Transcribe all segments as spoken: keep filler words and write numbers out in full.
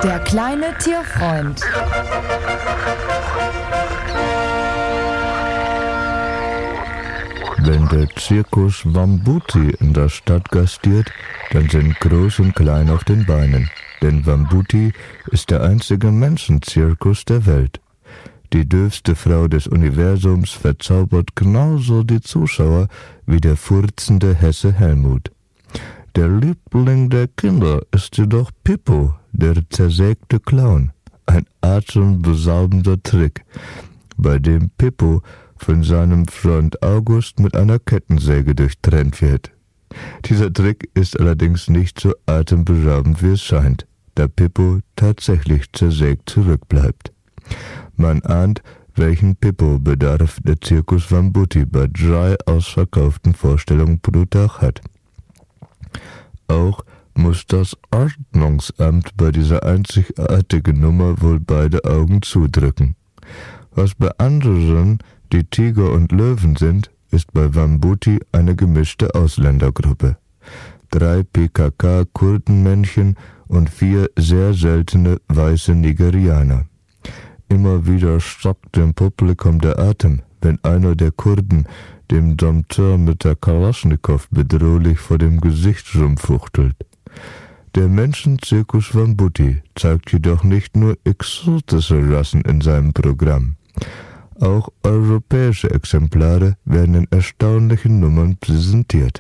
Der kleine Tierfreund. Wenn der Zirkus Wambuti in der Stadt gastiert, dann sind Groß und Klein auf den Beinen. Denn Wambuti ist der einzige Menschenzirkus der Welt. Die dürfste Frau des Universums verzaubert genauso die Zuschauer wie der furzende Hesse Helmut. Der Liebling der Kinder ist jedoch Pippo, der zersägte Clown. Ein atemberaubender Trick, bei dem Pippo von seinem Freund August mit einer Kettensäge durchtrennt wird. Dieser Trick ist allerdings nicht so atemberaubend, wie es scheint, da Pippo tatsächlich zersägt zurückbleibt. Man ahnt, welchen Pippo-Bedarf der Zirkus Wambuti bei drei ausverkauften Vorstellungen pro Tag hat. Auch muss das Ordnungsamt bei dieser einzigartigen Nummer wohl beide Augen zudrücken. Was bei anderen die Tiger und Löwen sind, ist bei Wambuti eine gemischte Ausländergruppe. Drei P K K-Kurdenmännchen und vier sehr seltene weiße Nigerianer. Immer wieder stockt dem Publikum der Atem, wenn einer der Kurden dem Dompteur mit der Kalaschnikow bedrohlich vor dem Gesicht rumfuchtelt. Der Menschenzirkus Wambuti zeigt jedoch nicht nur exotische Rassen in seinem Programm. Auch europäische Exemplare werden in erstaunlichen Nummern präsentiert.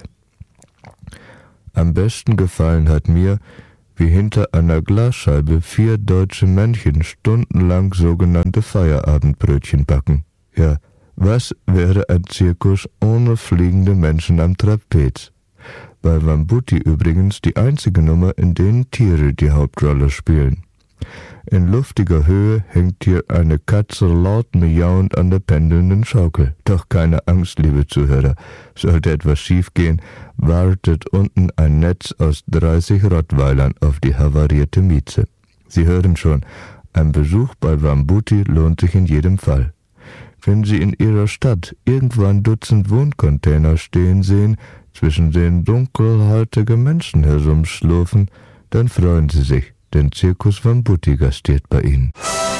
Am besten gefallen hat mir, wie hinter einer Glasscheibe vier deutsche Männchen stundenlang sogenannte Feierabendbrötchen backen. Ja, was wäre ein Zirkus ohne fliegende Menschen am Trapez? Bei Wambuti übrigens die einzige Nummer, in denen Tiere die Hauptrolle spielen. In luftiger Höhe hängt hier eine Katze laut miauend an der pendelnden Schaukel. Doch keine Angst, liebe Zuhörer. Sollte etwas schiefgehen, wartet unten ein Netz aus dreißig Rottweilern auf die havarierte Mieze. Sie hören schon, ein Besuch bei Wambuti lohnt sich in jedem Fall. Wenn Sie in Ihrer Stadt irgendwo ein Dutzend Wohncontainer stehen sehen, zwischen denen dunkelhäutige Menschen herumschlurfen, dann freuen Sie sich, denn Zirkus Wambuti gastiert bei Ihnen.